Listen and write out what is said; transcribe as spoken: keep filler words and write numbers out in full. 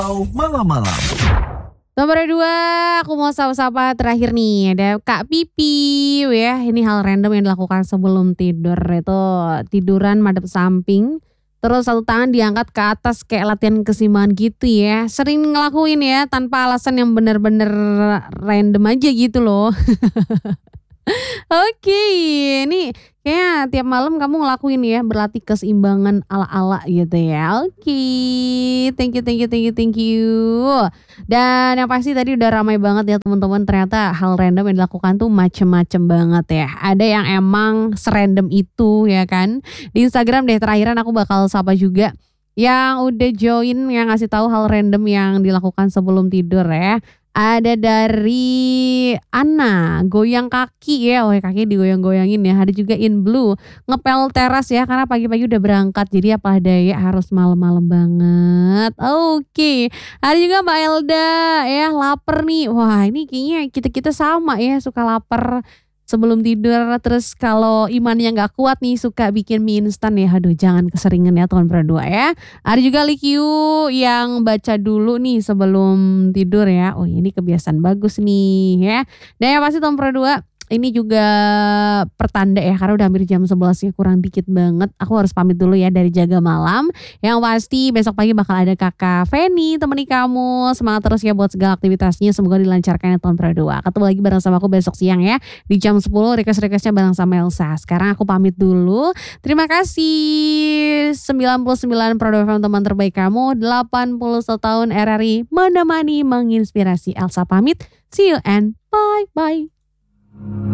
Malam-malam. Nomor dua, aku mau sapa-sapa terakhir nih. Ada Kak Pipi ya. Ini hal random yang dilakukan sebelum tidur. Itu tiduran madep samping. Terus satu tangan diangkat ke atas kayak latihan keseimbangan gitu ya. Sering ngelakuin ya tanpa alasan yang bener-bener random aja gitu loh. Oke, ini kayaknya tiap malam kamu ngelakuin ya, berlatih keseimbangan ala-ala gitu ya. Oke, thank you thank you thank you thank you. Dan yang pasti tadi udah ramai banget ya teman-teman, ternyata hal random yang dilakukan tuh macem-macem banget ya. Ada yang emang serandom itu ya kan. Di Instagram deh terakhiran aku bakal sapa juga yang udah join, yang ngasih tahu hal random yang dilakukan sebelum tidur ya. Ada dari Ana, goyang kaki ya, oh kaki digoyang-goyangin ya. Ada juga In Blue, ngepel teras ya karena pagi-pagi udah berangkat jadi apa daya harus malam-malam banget. Oke, ada juga Mbak Elda ya, lapar nih. Wah ini kayaknya kita-kita sama ya, suka lapar sebelum tidur. Terus kalau imannya nggak kuat nih suka bikin mie instan ya. Aduh jangan keseringan ya teman berdua ya. Ada juga Likiu yang baca dulu nih sebelum tidur ya. Oh ini kebiasaan bagus nih ya. Dan yang pasti teman berdua ini juga pertanda ya karena udah hampir jam sebelas ya, kurang dikit banget. Aku harus pamit dulu ya dari Jaga Malam. Yang pasti besok pagi bakal ada Kakak Feni temani kamu. Semangat terus ya buat segala aktivitasnya. Semoga dilancarkan ya tahun berdua. Ketemu lagi bareng sama aku besok siang ya. Di jam sepuluh request-requestnya bareng sama Elsa. Sekarang aku pamit dulu. Terima kasih sembilan puluh sembilan Produk F M teman terbaik kamu. delapan puluh satu tahun R R I menemani menginspirasi. Elsa pamit. See you and bye-bye.